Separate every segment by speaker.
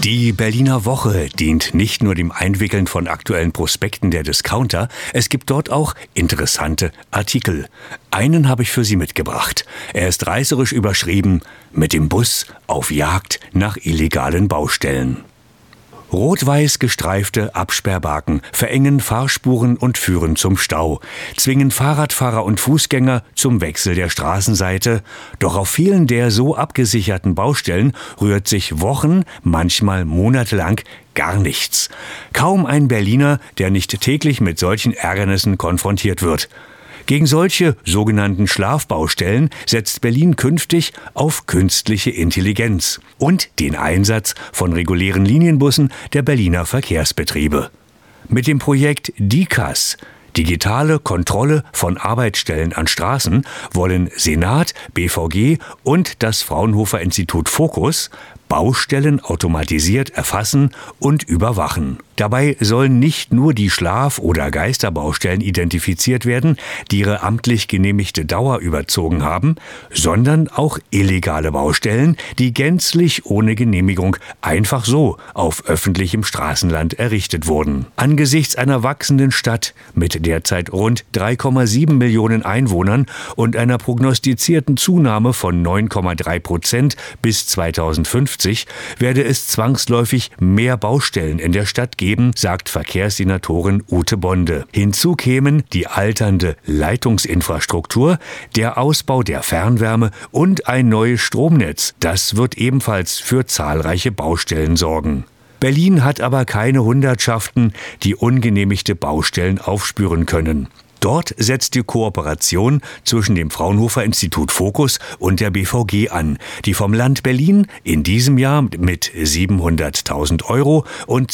Speaker 1: Die Berliner Woche dient nicht nur dem Einwickeln von aktuellen Prospekten der Discounter, es gibt dort auch interessante Artikel. Einen habe ich für Sie mitgebracht. Er ist reißerisch überschrieben: Mit dem Bus auf Jagd nach illegalen Baustellen. Rot-weiß gestreifte Absperrbalken verengen Fahrspuren und führen zum Stau, zwingen Fahrradfahrer und Fußgänger zum Wechsel der Straßenseite. Doch auf vielen der so abgesicherten Baustellen rührt sich Wochen, manchmal monatelang gar nichts. Kaum ein Berliner, der nicht täglich mit solchen Ärgernissen konfrontiert wird. Gegen solche sogenannten Schlafbaustellen setzt Berlin künftig auf künstliche Intelligenz und den Einsatz von regulären Linienbussen der Berliner Verkehrsbetriebe. Mit dem Projekt DICAS, digitale Kontrolle von Arbeitsstellen an Straßen, wollen Senat, BVG und das Fraunhofer Institut Focus Baustellen automatisiert erfassen und überwachen. Dabei sollen nicht nur die Schlaf- oder Geisterbaustellen identifiziert werden, die ihre amtlich genehmigte Dauer überzogen haben, sondern auch illegale Baustellen, die gänzlich ohne Genehmigung einfach so auf öffentlichem Straßenland errichtet wurden. Angesichts einer wachsenden Stadt mit derzeit rund 3,7 Millionen Einwohnern und einer prognostizierten Zunahme von 9,3% bis 2050 werde es zwangsläufig mehr Baustellen in der Stadt geben, sagt Verkehrssenatorin Ute Bonde. Hinzu kämen die alternde Leitungsinfrastruktur, der Ausbau der Fernwärme und ein neues Stromnetz. Das wird ebenfalls für zahlreiche Baustellen sorgen. Berlin hat aber keine Hundertschaften, die ungenehmigte Baustellen aufspüren können. Dort setzt die Kooperation zwischen dem Fraunhofer Institut Focus und der BVG an, die vom Land Berlin in diesem Jahr mit 700.000 € und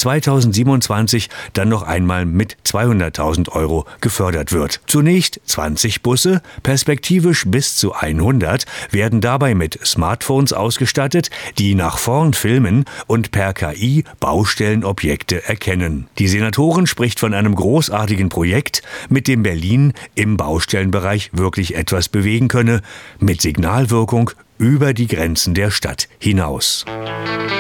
Speaker 1: 2027 dann noch einmal mit 200.000 € gefördert wird. Zunächst 20 Busse, perspektivisch bis zu 100, werden dabei mit Smartphones ausgestattet, die nach vorn filmen und per KI Baustellenobjekte erkennen. Die Senatorin spricht von einem großartigen Projekt, mit dem Berlin im Baustellenbereich wirklich etwas bewegen könne, mit Signalwirkung über die Grenzen der Stadt hinaus.